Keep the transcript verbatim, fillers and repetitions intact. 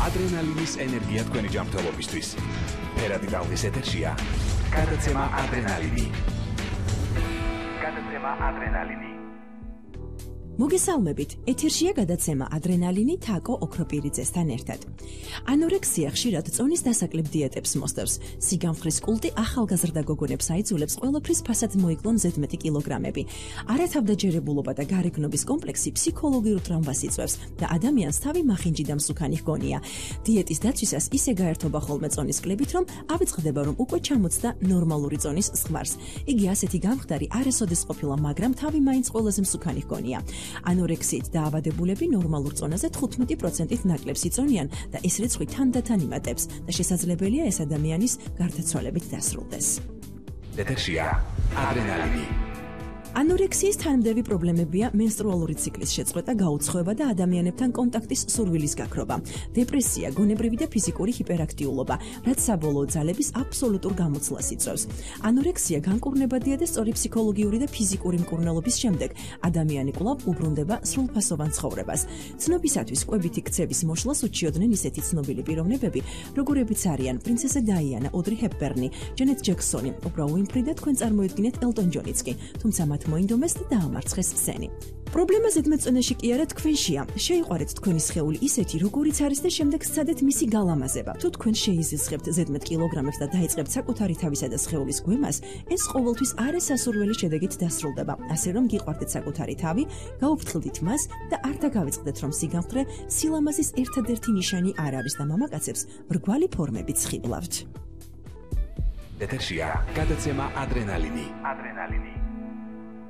ადრენალინის ენერგია თქვენი ჯანმრთელობისთვის. ფერადი ტალღის ეთერშია გადაცემა ადრენალინი. გადაცემა ადრენალინი. მოგესალმებით, ეთერშია გადაცემა ადრენალინი თაკო ოქროპირიძესთან ერთად. ანორექსია ხშირად წონის დასაკლებ დიეტებს მოსდევს. სიგამხრის კულტი ახალგაზრდა გოგონებს აიძულებს ყველაფრის ფასად მოიკლონ ზედმეტი კილოგრამები. არათავდაჯერებულობა და გარეგნობის კომპლექსი ფსიქოლოგიურ ტრამვას იწვევს და ადამიანს თავი მახინჯი და მსუქანი ჰგონია. დიეტის დაცვისას ისე გაერთობა ხოლმე წონის კლებით, რომ ავიწყდება, რომ უკვე ჩამოწდა ნორმალური წონის ზღვარს. იგი ასეთი გამხდარი არასოდეს ყოფილა, მაგრამ თავი მაინც ყველაზე მსუქანი ჰგონია. ანორექსიით დაავადებულები ნორმალურ წონაზე თხუთმეტი პროცენტით ნაკლებს იწონიან და ეს რიცხვი თანდათან იმატებს და შესაძლებელია ეს ადამიანის გარდაცვალებით დასრულდეს. ეთერშია ადრენალინი. ანორექსიის თანმდევი პრობლემებია მენსტრუალური ციკლის შეწყვეტა, გაუცხოება და ადამიანებთან კონტაქტის სურვილის გაქრობა, დეპრესია, გონებრივი და ფიზიკური ჰიპერაქტიულობა, რაც საბოლოო ძალების აბსოლუტურ გამოცვლას იწვევს. ანორექსია განკურნებადია და სწორი ფსიქოლოგიური და ფიზიკური მკურნალობის შემდეგ ადამიანი კვლავ უბრუნდება სრულფასოვან ცხოვრებას. ცნობისათვის კვებითი ქცევის მოშლას უჩიოდნენ ისეთი ცნობილი პიროვნებები, როგორებიც არიან პრინცესა დაიანა, ოდრი ჰეპბერნი, ჯენეტ ჯექსონი, ოპრა უინფრი და თქვენ წარმოიდგინეთ ელტონ ჯონიც კი, თუმცა მათ მოინდომეს და დაამარცხეს სცენი. პრობლემა ზედმეტწონაში კი არა თქვენშია. შეიყვარეთ თქვენი სხეული ისეთი, როგორიც არის და შემდეგ სცადეთ მისი გალამაზება. თუ თქვენ შეიზისხებთ ზედმეტ კილოგრამებს და დაიწყებთ საკუთარი თავისა და სხეულის გვემას, ეს ყოველთვის არასასურველი შედეგით დასრულდება. ასე რომ გიყვარდეთ საკუთარი თავი, გაუფრთხილდით მას და არ დაგავიწყდეთ, რომ სიგამხრე სილამაზის ერთადერთი ნიშანი არ არის და მამაკაცებს მრგვალი ფორმებით სხიბლავთ. ეთერშია გადაცემა ადრენალინი. ადრენალინი.